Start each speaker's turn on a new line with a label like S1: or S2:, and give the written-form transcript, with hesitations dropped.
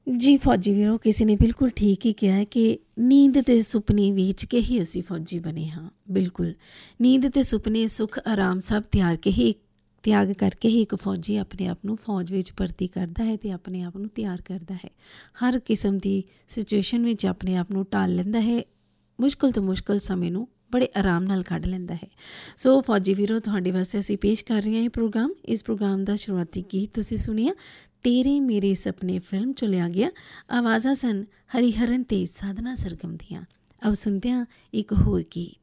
S1: ਜੀ ਫੌਜੀ ਵੀਰੋ, ਕਿਸੇ ਨੇ ਬਿਲਕੁਲ ਠੀਕ ਹੀ ਕਿਹਾ ਹੈ ਕਿ ਨੀਂਦ ਅਤੇ ਸੁਪਨੇ ਵੇਚ ਕੇ ਹੀ ਅਸੀਂ ਫੌਜੀ ਬਣੇ ਹਾਂ। ਬਿਲਕੁਲ, ਨੀਂਦ ਅਤੇ ਸੁਪਨੇ, ਸੁੱਖ ਆਰਾਮ ਸਭ ਤਿਆਗ ਕਰਕੇ ਹੀ ਇੱਕ ਫੌਜੀ ਆਪਣੇ ਆਪ ਨੂੰ ਫੌਜ ਵਿੱਚ ਭਰਤੀ ਕਰਦਾ ਹੈ ਅਤੇ ਆਪਣੇ ਆਪ ਨੂੰ ਤਿਆਰ ਕਰਦਾ ਹੈ। ਹਰ ਕਿਸਮ ਦੀ ਸਿਚੁਏਸ਼ਨ ਵਿੱਚ ਆਪਣੇ ਆਪ ਨੂੰ ਢਾਲ ਲੈਂਦਾ ਹੈ। ਮੁਸ਼ਕਿਲ ਤੋਂ ਮੁਸ਼ਕਿਲ ਸਮੇਂ ਨੂੰ ਬੜੇ ਆਰਾਮ ਨਾਲ ਕੱਢ ਲੈਂਦਾ ਹੈ। ਸੋ ਫੌਜੀ ਵੀਰੋ, ਤੁਹਾਡੇ ਵਾਸਤੇ ਅਸੀਂ ਪੇਸ਼ ਕਰ ਰਹੇ ਹਾਂ ਇਹ ਪ੍ਰੋਗਰਾਮ। ਇਸ ਪ੍ਰੋਗਰਾਮ ਦਾ ਸ਼ੁਰੂਆਤੀ ਗੀਤ ਤੁਸੀਂ ਸੁਣਿਆ ਤੇਰੇ ਮੇਰੇ ਸੁਪਨੇ ਫਿਲਮ 'ਚੋਂ ਲਿਆ ਗਿਆ। ਆਵਾਜ਼ਾਂ ਸਨ ਹਰੀਹਰਨ ਤੇ ਸਾਧਨਾ ਸਰਗਮ ਦੀਆਂ। ਆਓ ਸੁਣਦੇ ਹਾਂ ਇੱਕ ਹੋਰ ਗੀਤ।